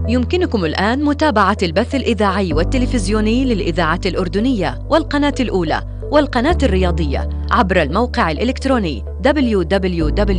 يمكنكم الآن متابعة البث الإذاعي والتلفزيوني للإذاعة الأردنية والقناة الأولى والقناة الرياضية عبر الموقع الإلكتروني www